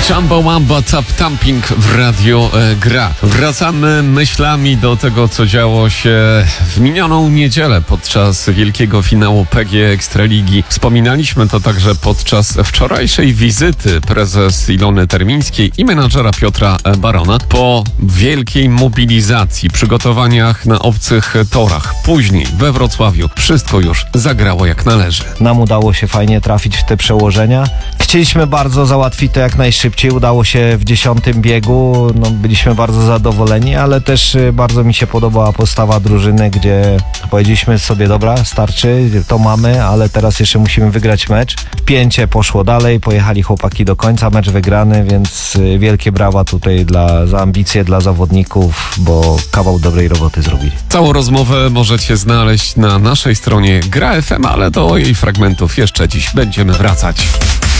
Jumbo Wamba Tap Tamping w Radio Gra. Wracamy myślami do tego, co działo się w minioną niedzielę podczas wielkiego finału PGE Ekstraligi. Wspominaliśmy to także podczas wczorajszej wizyty prezes Ilony Termińskiej i menadżera Piotra Barona po wielkiej mobilizacji, przygotowaniach na obcych torach. Później we Wrocławiu wszystko już zagrało jak należy. Nam udało się fajnie trafić w te przełożenia. Chcieliśmy bardzo załatwić to jak najszybciej. Udało się w 10. biegu. Byliśmy bardzo zadowoleni, ale też bardzo mi się podobała postawa drużyny, gdzie powiedzieliśmy sobie, dobra, starczy, to mamy, ale teraz jeszcze musimy wygrać mecz. Pięcie poszło dalej, pojechali chłopaki do końca, mecz wygrany, więc wielkie brawa tutaj za ambicje, dla zawodników, bo kawał dobrej roboty zrobili. Całą rozmowę możecie znaleźć na naszej stronie Gra FM, ale do jej fragmentów jeszcze dziś będziemy wracać.